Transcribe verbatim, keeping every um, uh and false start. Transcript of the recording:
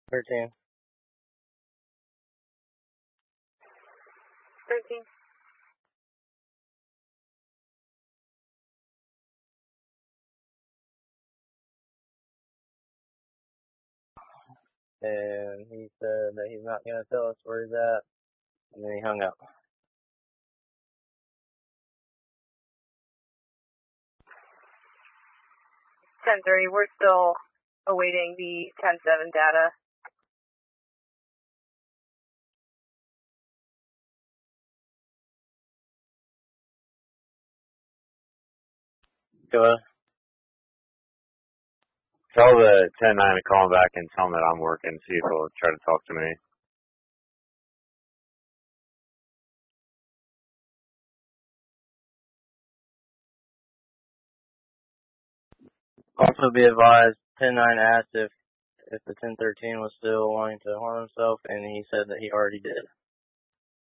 thirteen. thirteen. And he said that he's not going to tell us where he's at, and then he hung up. ten thirty, we're still awaiting the ten seven data. Go ahead. Tell the ten nine to call him back and tell him that I'm working, see if he'll try to talk to me. Also be advised, ten nine asked if, if the ten thirteen was still wanting to harm himself, and he said that he already did.